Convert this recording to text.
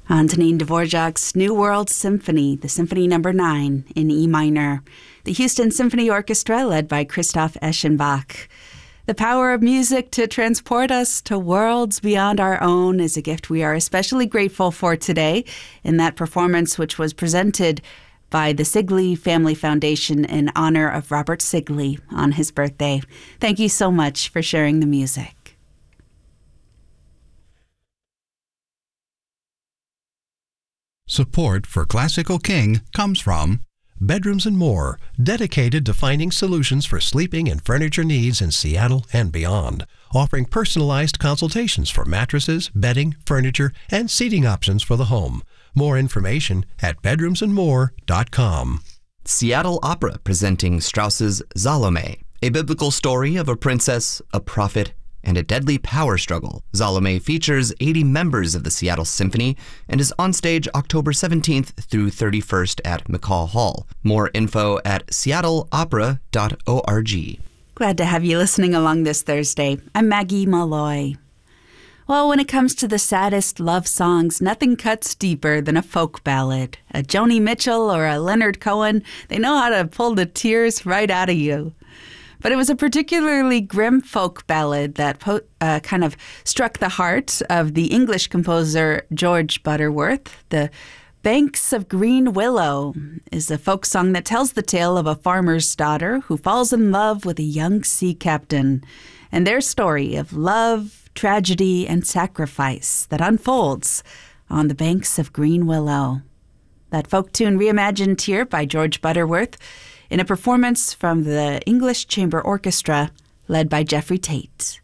Antonin Dvorak's New World Symphony, the Symphony No. 9 in E minor. The Houston Symphony Orchestra led by Christoph Eschenbach. The power of music to transport us to worlds beyond our own is a gift we are especially grateful for today in that performance which was presented by the Sigley Family Foundation in honor of Robert Sigley on his birthday. Thank you so much for sharing the music. Support for Classical King comes from Bedrooms and More, dedicated to finding solutions for sleeping and furniture needs in Seattle and beyond, offering personalized consultations for mattresses, bedding, furniture, and seating options for the home. More information at bedroomsandmore.com. Seattle Opera presenting Strauss's Salome, a biblical story of a princess, a prophet, and a deadly power struggle. Salome features 80 members of the Seattle Symphony and is on stage October 17th through 31st at McCaw Hall. More info at seattleopera.org. Glad to have you listening along this Thursday. I'm Maggie Malloy. Well, when it comes to the saddest love songs, nothing cuts deeper than a folk ballad. A Joni Mitchell or a Leonard Cohen, they know how to pull the tears right out of you. But it was a particularly grim folk ballad that kind of struck the heart of the English composer George Butterworth. The Banks of Green Willow is a folk song that tells the tale of a farmer's daughter who falls in love with a young sea captain and their story of love, tragedy, and sacrifice that unfolds on the banks of Green Willow. That folk tune reimagined here by George Butterworth in a performance from the English Chamber Orchestra led by Jeffrey Tate.